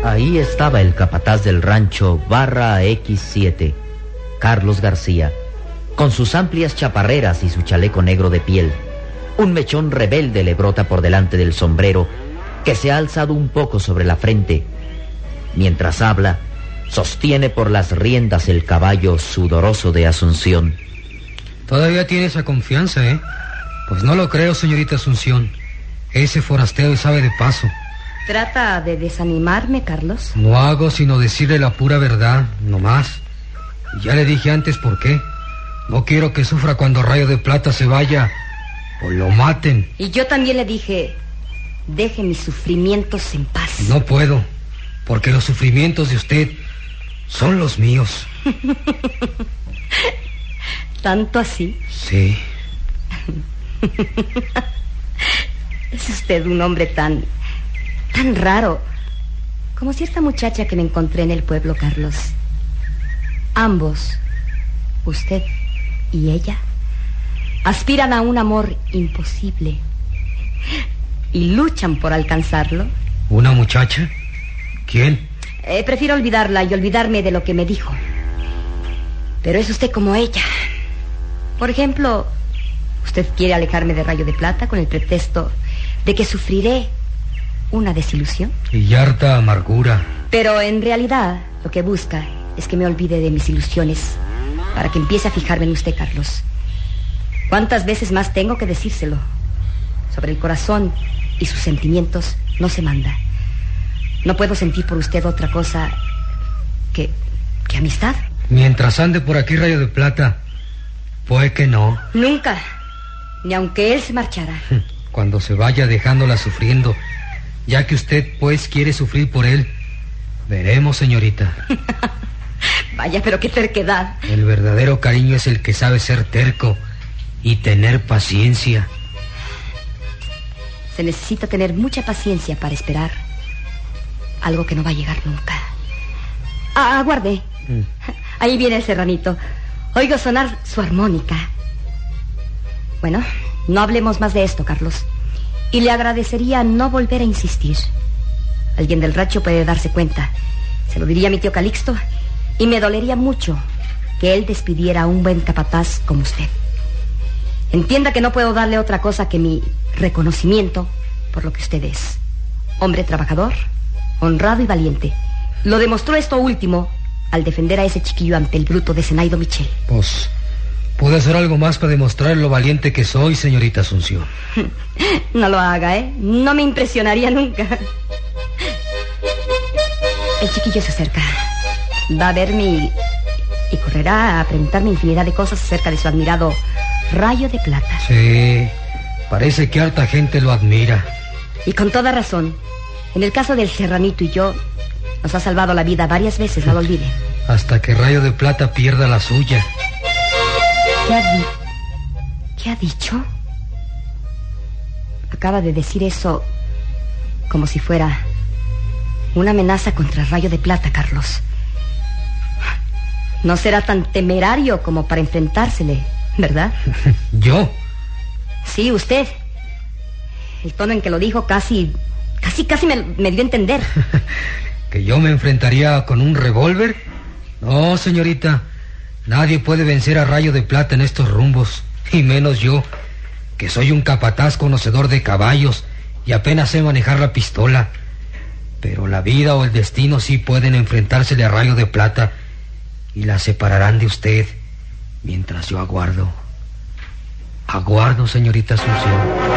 Ahí estaba el capataz del rancho Barra X7, Carlos García, con sus amplias chaparreras y su chaleco negro de piel. Un mechón rebelde le brota por delante del sombrero, que se ha alzado un poco sobre la frente. Mientras habla, sostiene por las riendas el caballo sudoroso de Asunción. Todavía tiene esa confianza, ¿eh? Pues no lo creo, señorita Asunción. Ese forastero sabe de paso. ¿Trata de desanimarme, Carlos? No hago sino decirle la pura verdad, no más. Y ya le dije antes por qué. No quiero que sufra cuando Rayo de Plata se vaya o lo maten. Y yo también le dije, deje mis sufrimientos en paz. No puedo, porque los sufrimientos de usted son los míos. ¿Tanto así? Sí. Es usted un hombre tan raro, como cierta muchacha que me encontré en el pueblo, Carlos. Ambos, usted y ella, aspiran a un amor imposible y luchan por alcanzarlo. ¿Una muchacha? ¿Quién? Prefiero olvidarla y olvidarme de lo que me dijo. Pero es usted como ella. Por ejemplo, usted quiere alejarme de Rayo de Plata con el pretexto de que sufriré una desilusión. Y harta amargura. Pero en realidad lo que busca es que me olvide de mis ilusiones para que empiece a fijarme en usted, Carlos. ¿Cuántas veces más tengo que decírselo? Sobre el corazón y sus sentimientos no se manda. No puedo sentir por usted otra cosa que amistad. Mientras ande por aquí Rayo de Plata, puede que no. Nunca, ni aunque él se marchara. Cuando se vaya dejándola sufriendo, ya que usted pues quiere sufrir por él, veremos, señorita. Vaya, pero qué terquedad. El verdadero cariño es el que sabe ser terco y tener paciencia. Se necesita tener mucha paciencia para esperar algo que no va a llegar nunca. Aguarde. Ahí viene el serranito. Oigo sonar su armónica. Bueno, no hablemos más de esto, Carlos. Y le agradecería no volver a insistir. Alguien del rancho puede darse cuenta. Se lo diría a mi tío Calixto. Y me dolería mucho que él despidiera a un buen capataz como usted. Entienda que no puedo darle otra cosa que mi reconocimiento por lo que usted es. Hombre trabajador, honrado y valiente. Lo demostró esto último al defender a ese chiquillo ante el bruto de Zenaido Michel. Pues, pude hacer algo más para demostrar lo valiente que soy, señorita Asunción. No lo haga, ¿eh? No me impresionaría nunca. El chiquillo se acerca. Va a verme y correrá a preguntarme infinidad de cosas acerca de su admirado Rayo de Plata. Sí, parece que harta gente lo admira. Y con toda razón. En el caso del serranito y yo, nos ha salvado la vida varias veces, no lo olvide. Hasta que Rayo de Plata pierda la suya. ¿Qué ha dicho? Acaba de decir eso como si fuera una amenaza contra Rayo de Plata, Carlos. No será tan temerario como para enfrentársele, ¿verdad? ¿Yo? Sí, usted. El tono en que lo dijo casi me dio a entender. ¿Que yo me enfrentaría con un revólver? No, señorita. Nadie puede vencer a Rayo de Plata en estos rumbos. Y menos yo, que soy un capataz conocedor de caballos y apenas sé manejar la pistola. Pero la vida o el destino sí pueden enfrentársele a Rayo de Plata y la separarán de usted mientras yo aguardo. Aguardo, señorita Asunción.